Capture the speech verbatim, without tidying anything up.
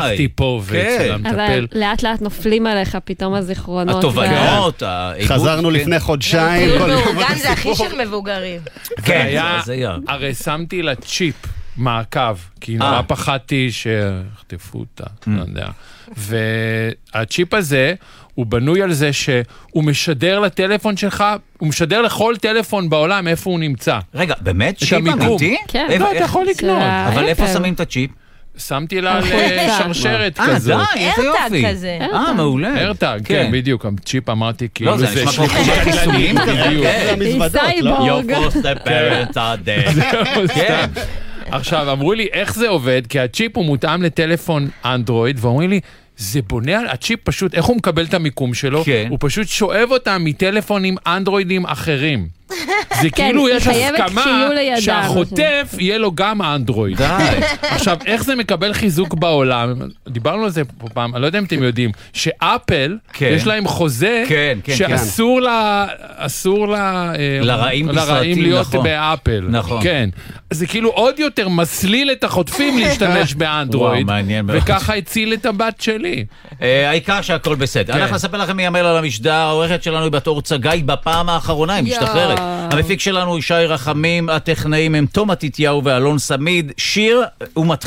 הלכתי פה ואצל המטפל. אבל לאט לאט נופלים עליך פתאום הזיכרונות. התובנות, חזרנו לפני חודשיים. מבוגן זה הכי של מבוגרים. כן, הרי שמתי לה צ'יפ מעקב, כי נורא פחדתי שיחטפו אותה, לא יודע. והצ'יפ הזה, הוא בנוי על זה שהוא משדר לטלפון שלך, הוא משדר לכל טלפון בעולם איפה הוא נמצא. רגע, באמת? צ'יפ אמיתי? כן. לא, אתה יכול לקנות. אבל איפה שמים את הצ'יפ? שמתי לה לשרשרת כזאת. אה, די, איזה יופי. כזה. אה, מעולה. ארטג, כן, בדיוק, הצ'יפ אמרתי כאילו לא, זה נשמע כמו חיסונים כזה. סייבורג. Your foster parents are dead. כן. עכשיו, אמרו לי איך זה עובד, כי הצ'יפ הוא מותאם לטלפון אנדרואיד, ואומרים לי, זה בונה על הצ'יפ פשוט, איך הוא מקבל את המיקום שלו? הוא פשוט שואב אותם מטלפונים אנדרואידים אחרים. זה כאילו יש הסכמה שהחוטף יהיה לו גם האנדרואיד. עכשיו, איך זה מקבל חיזוק בעולם? דיברנו על זה פה פעם, אני לא יודע אם אתם יודעים, שאפל, יש להם חוזה שאסור לרעים להיות באפל. נכון. כן. זה כאילו עוד יותר מסליל את החוטפים להשתמש באנדרואיד, וככה הציל את הבת שלי. העיקר שהכל בסדר. אנחנו נספר לכם מי יאמר על המשדר, העורכת שלנו היא בתור צגאית בפעם האחרונה, היא משתחררת. המפיק שלנו ישי רחמים, הטכנאים הם תום עתיתיהו ואלון סמיד. שיר, הוא מתחיל.